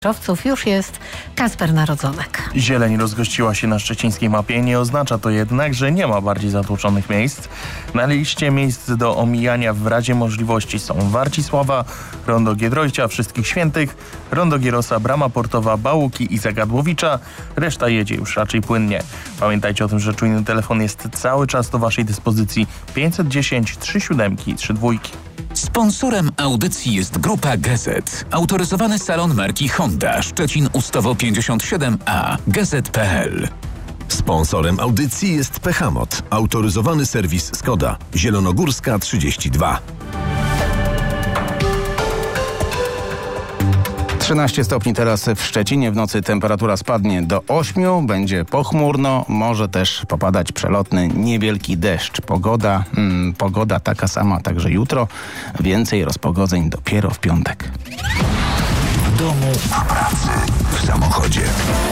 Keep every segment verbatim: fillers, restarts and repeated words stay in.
Owców już jest Kasper Narodzonek. Zieleń rozgościła się na szczecińskiej mapie. Nie oznacza to jednak, że nie ma bardziej zatłoczonych miejsc. Na liście miejsc do omijania w razie możliwości są Warcisława, Rondo Giedroycia, Wszystkich Świętych, Rondo Gierosa, Brama Portowa, Bałuki i Zagadłowicza. Reszta jedzie już raczej płynnie. Pamiętajcie o tym, że czujny telefon jest cały czas do waszej dyspozycji. pięćset dziesięć, trzy siódemki, trzy dwójki. Sponsorem audycji jest Grupa Gazet. Autoryzowany salon marki Honda Szczecin Ustawo pięćdziesiąt siedem A. Gazet kropka p l. Sponsorem audycji jest Pechamot. Autoryzowany serwis Skoda. Zielonogórska trzydzieści dwa. trzynaście stopni teraz w Szczecinie. W nocy temperatura spadnie do ośmiu. Będzie pochmurno. Może też popadać przelotny, niewielki deszcz. Pogoda, hmm, pogoda taka sama także jutro. Więcej rozpogodzeń dopiero w piątek. W domu, w pracy, w samochodzie.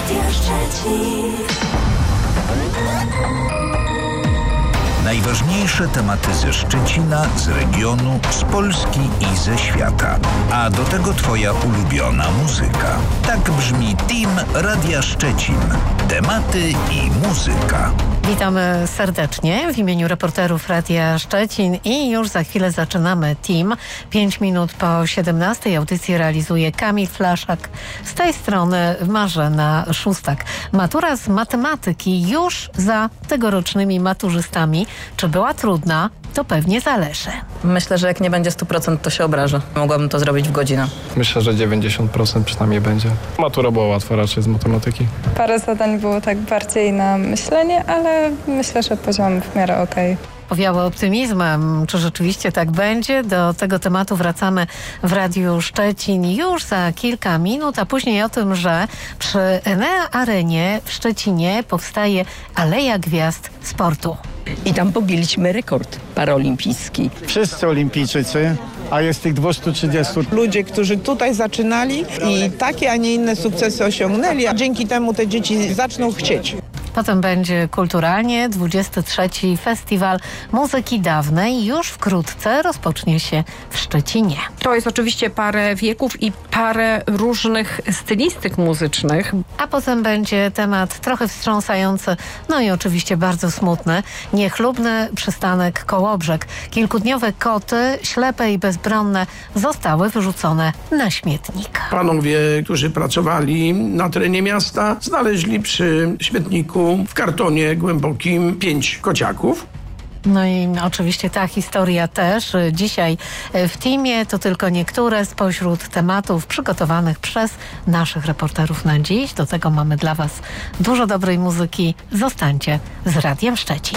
Najważniejsze tematy ze Szczecina, z regionu, z Polski i ze świata. A do tego twoja ulubiona muzyka. Tak brzmi Team Radia Szczecin. Tematy i muzyka. Witamy serdecznie w imieniu reporterów Radia Szczecin i już za chwilę zaczynamy Team. Pięć minut po siedemnastej audycję realizuje Kamil Flaszak. Z tej strony Marzena Szóstak. Matura z matematyki już za tegorocznymi maturzystami. Czy była trudna? To pewnie zależy. Myślę, że jak nie będzie sto procent, to się obrażę. Mogłabym to zrobić w godzinę. Myślę, że dziewięćdziesiąt procent przynajmniej będzie. Matura była łatwa raczej z matematyki. Parę zadań było tak bardziej na myślenie, ale myślę, że poziom w miarę okej. Powiało optymizmem. Czy rzeczywiście tak będzie? Do tego tematu wracamy w Radiu Szczecin już za kilka minut, a później o tym, że przy Enea Arenie w Szczecinie powstaje Aleja Gwiazd Sportu. I tam pobiliśmy rekord paraolimpijski. Wszyscy olimpijczycy, a jest tych dwieście trzydzieści. Ludzie, którzy tutaj zaczynali i takie, a nie inne sukcesy osiągnęli, a dzięki temu te dzieci zaczną chcieć. Potem będzie kulturalnie. dwudziesty trzeci Festiwal Muzyki Dawnej już wkrótce rozpocznie się w Szczecinie. To jest oczywiście parę wieków i parę różnych stylistyk muzycznych. A potem będzie temat trochę wstrząsający, no i oczywiście bardzo smutny. Niechlubny przystanek Kołobrzeg. Kilkudniowe koty, ślepe i bezbronne, zostały wyrzucone na śmietnik. Panowie, którzy pracowali na terenie miasta, znaleźli przy śmietniku w kartonie głębokim pięć kociaków. No i oczywiście ta historia też dzisiaj w Teamie. To tylko niektóre spośród tematów przygotowanych przez naszych reporterów na dziś. Do tego mamy dla Was dużo dobrej muzyki. Zostańcie z Radiem Szczecin.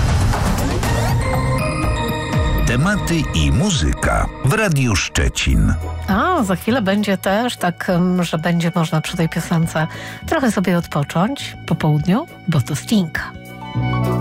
Tematy i muzyka w Radiu Szczecin. A za chwilę będzie też tak, że będzie można przy tej piosence trochę sobie odpocząć po południu, bo to Sting.